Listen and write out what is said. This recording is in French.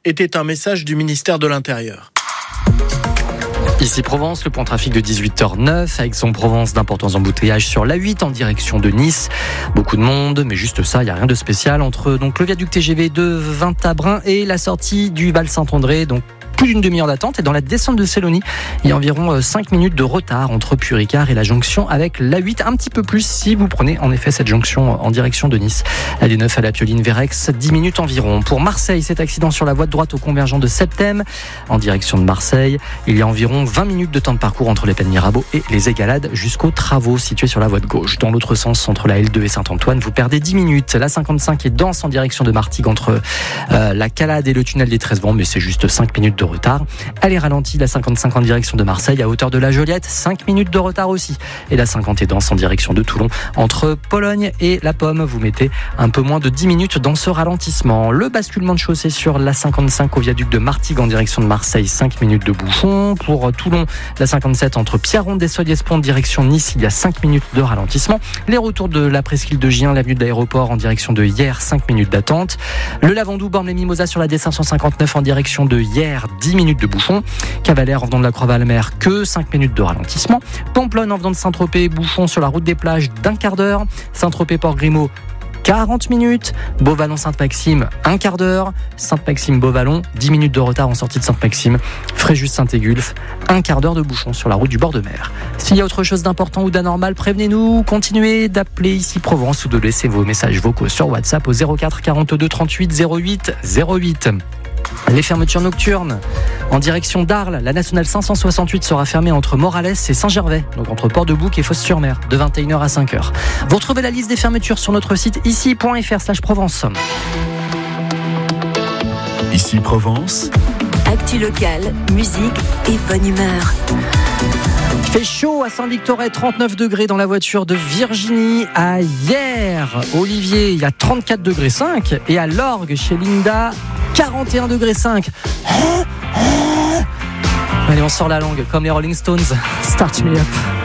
était un message du ministère de l'Intérieur. Ici Provence, le point trafic de 18h09, avec Aix-en-Provence d'importants embouteillages sur l'A8 en direction de Nice. Beaucoup de monde, mais juste ça, il n'y a rien de spécial entre donc, le viaduc TGV de Vintabrin et la sortie du Val-Saint-André. Donc plus d'une demi-heure d'attente, et dans la descente de Sélonie, il y a environ 5 minutes de retard entre Puricard et la jonction avec l'A8, un petit peu plus si vous prenez en effet cette jonction en direction de Nice. La D9 à la Pioline-Vérex, 10 minutes environ. Pour Marseille, cet accident sur la voie de droite au convergent de Septem en direction de Marseille, il y a environ 20 minutes de temps de parcours entre les Pennes Mirabeau et les Égalades jusqu'aux travaux situés sur la voie de gauche. Dans l'autre sens, entre la L2 et Saint-Antoine, vous perdez 10 minutes. La 55 est dense en direction de Martigues entre la Calade et le tunnel des 13 vents, mais c'est juste 5 minutes de retard. Elle est ralentie, la 55 en direction de Marseille à hauteur de la Joliette, 5 minutes de retard aussi. Et la 50 est dense en direction de Toulon. Entre Pologne et La Pomme, vous mettez un peu moins de 10 minutes dans ce ralentissement. Le basculement de chaussée sur la 55 au viaduc de Martigues en direction de Marseille, 5 minutes de bouchon. Pour Toulon, la 57 entre Pierrefonds et Solliès-Pont en direction de Nice, il y a 5 minutes de ralentissement. Les retours de la presqu'île de Gien, l'avenue de l'aéroport en direction de Hyères, 5 minutes d'attente. Le Lavandou, Borne-les-Mimosas sur la D559 en direction de Hyères, 10 minutes de bouchon. Cavalère en venant de la Croix-Valmer, que 5 minutes de ralentissement. Pamplonne en venant de Saint-Tropez, bouchon sur la route des plages d'un quart d'heure. Saint-Tropez-Port-Grimaud, 40 minutes. Beauvallon-Sainte-Maxime, un quart d'heure. Sainte-Maxime-Beauvallon, 10 minutes de retard en sortie de Sainte-Maxime. Fréjus-Saint-Égulphe, un quart d'heure de bouchon sur la route du bord de mer. S'il y a autre chose d'important ou d'anormal, prévenez-nous. Continuez d'appeler ici Provence ou de laisser vos messages vocaux sur WhatsApp au 04 42 38 08 08. Les fermetures nocturnes en direction d'Arles, la nationale 568 sera fermée entre Morales et Saint-Gervais, donc entre Port-de-Bouc et Fos-sur-Mer, de 21h à 5h. Vous retrouvez la liste des fermetures sur notre site ici.fr/Provence. Ici Provence. Actu locale, musique et bonne humeur. Il fait chaud à Saint-Victoret, 39 degrés dans la voiture de Virginie. À Hyères, Olivier, il y a 34 degrés 5. Et à l'Orgue, chez Linda, 41 degrés 5. Allez, on sort la langue comme les Rolling Stones. Start me up.